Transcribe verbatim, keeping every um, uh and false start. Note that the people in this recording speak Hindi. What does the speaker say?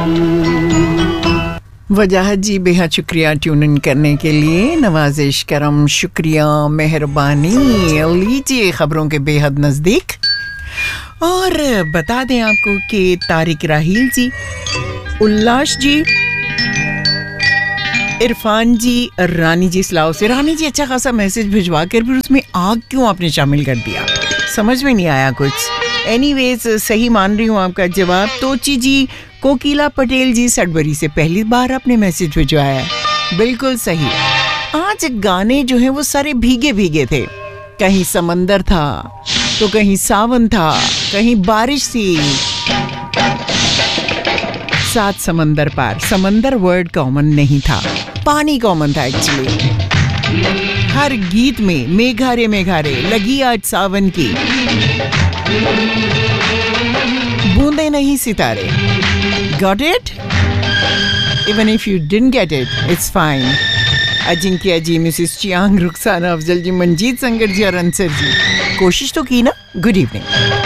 वजाहत जी बेहद शुक्रिया ट्यून इन करने के लिए, नवाजिश करम शुक्रिया मेहरबानी। लीजिए खबरों के बेहद नज़दीक और बता दें आपको कि तारिक राहील जी, उल्लास जी, इरफान जी, रानी जी इस्लाओ से। रानी जी अच्छा खासा मैसेज भिजवा कर फिर उसमें आग क्यों आपने शामिल कर दिया, समझ में नहीं आया कुछ। एनीवेज सही मान रही हूँ आपका जवाब। तोची जी, कोकिला पटेल जी सडबरी से पहली बार आपने मैसेज भिजवाया, बिल्कुल सही। आज गाने जो हैं वो सारे भीगे भीगे थे, कहीं समंदर था तो कहीं सावन था, कहीं बारिश थी, सात समंदर पार। समंदर वर्ड कॉमन नहीं था, पानी कॉमन था एक्चुअली। हर गीत में मेघा रे मेघा रे, लगी आज सावन की, बूंदे नहीं सितारे। Got it? Even if you didn't get it, it's fine. Ajinkya ji, Mrs Chiang, Rukhsana Afzal जी, मंजीत संगर जी और अंसर जी, कोशिश तो की ना। Good evening.